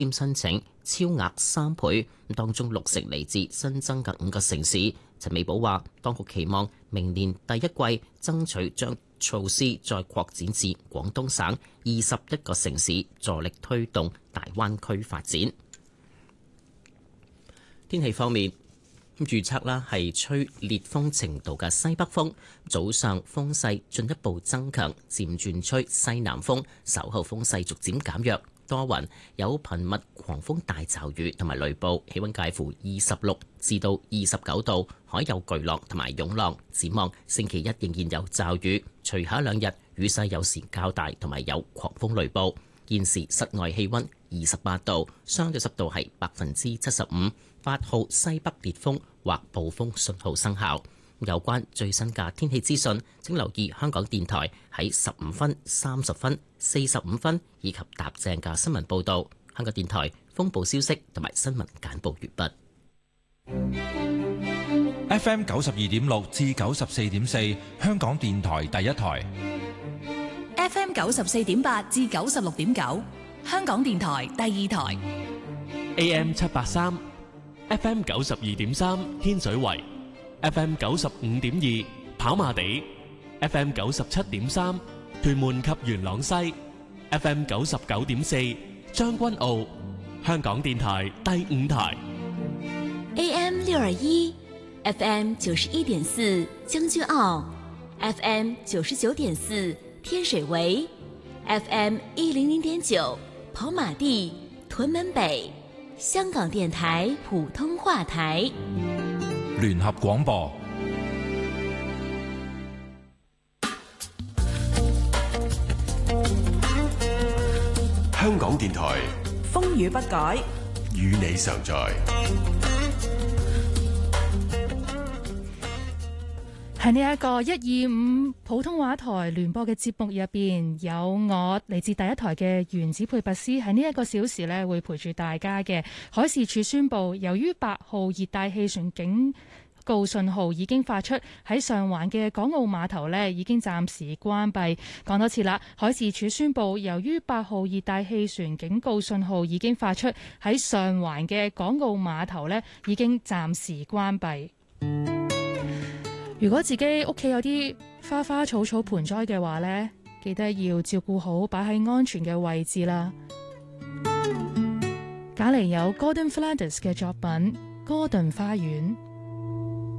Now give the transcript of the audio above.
簽申請超額3倍，當中6成嚟自新增嘅5個城市。陳美寶話，當局期望明年第一季爭取將措施再擴展至廣東省21個城市，助力推動大灣區發展。天氣方面，預測啦係吹烈風程度嘅西北風，早上風勢進一步增強，漸轉吹西南風，稍後風勢逐漸減弱。多雲，有頻密狂風大驟雨同埋雷暴，氣溫介乎26至到29度，海有巨浪同埋湧浪。展望星期一仍然有驟雨，隨後兩日雨勢有時較大，同埋有狂風雷暴。現時室外氣溫28度，相對濕度係75%，8號西北烈風或暴風信號生效。有關最新嘅天氣資訊，請留意香港電台喺15分、30分、45分以及踏正嘅新聞報導。香港電台風暴消息同埋新聞簡報完畢。FM 92.6至94.4，香港電台第一台。 FM 94.8至96.9，香港電台第二台。 AM 783 ，FM 92.3，天水圍。FM 95.2跑馬地， FM 97.3屯門及元朗西， FM 99.4將軍澳，香港電台第五台。 AM 621 FM 91.4將軍澳， FM 99.4天水圍， FM 100.9跑馬地屯門北，香港電台普通話台。 聯合廣播， 香港電台風雨不改， 與你常在。 喺呢一個125普通話台聯播嘅節目入邊，有我嚟自第一台嘅原子配拔斯，喺呢一個小時呢會陪住大家嘅。海事處宣布，由於8號熱帶氣旋警告信號已經發出，喺上環嘅港澳碼頭呢已經暫時關閉。講多次啦，海事處宣布，由於8號熱帶氣旋警告信號已經發出，喺上環嘅港澳碼頭呢已經暫時關閉。如果自己屋企有啲花花草草盆栽嘅話呢，記得要照顧好，擺喺安全嘅位置啦。隔籬有 Gordon Flanders 嘅作品《哥頓花園》。